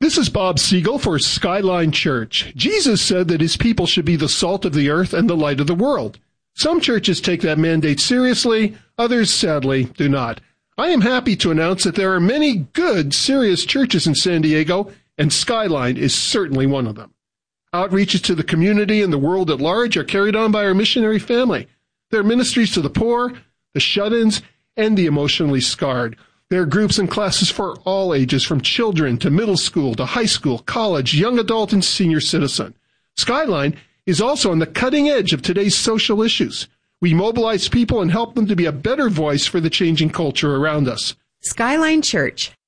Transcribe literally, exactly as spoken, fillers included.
This is Bob Siegel for Skyline Church. Jesus said that his people should be the salt of the earth and the light of the world. Some churches take that mandate seriously, others, sadly, do not. I am happy to announce that there are many good, serious churches in San Diego, and Skyline is certainly one of them. Outreaches to the community and the world at large are carried on by our missionary family. There are ministries to the poor, the shut-ins, and the emotionally scarred. There are groups and classes for all ages, from children to middle school to high school, college, young adult, and senior citizen. Skyline is also on the cutting edge of today's social issues. We mobilize people and help them to be a better voice for the changing culture around us. Skyline Church,